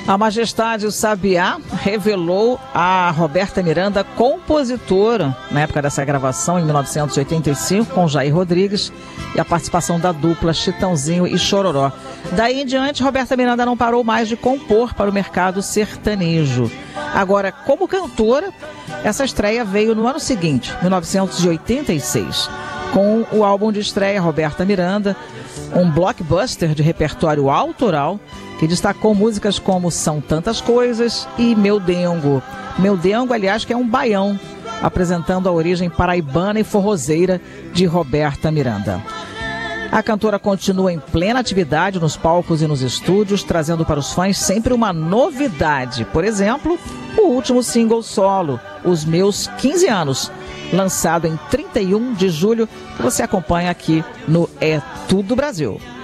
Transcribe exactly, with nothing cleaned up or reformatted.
A Majestade o Sabiá revelou a Roberta Miranda compositora, na época dessa gravação, em mil novecentos e oitenta e cinco, com Jair Rodrigues, e a participação da dupla Chitãozinho e Chororó. Daí em diante, Roberta Miranda não parou mais de compor para o mercado sertanejo. Agora, como cantora, essa estreia veio no ano seguinte, mil novecentos e oitenta e seis, com o álbum de estreia Roberta Miranda, um blockbuster de repertório autoral, que destacou músicas como São Tantas Coisas e Meu Dengo. Meu Dengo, aliás, que é um baião, apresentando a origem paraibana e forrozeira de Roberta Miranda. A cantora continua em plena atividade nos palcos e nos estúdios, trazendo para os fãs sempre uma novidade. Por exemplo, o último single solo, Os Meus quinze anos, lançado em trinta e um de julho, que você acompanha aqui no É Tudo Brasil.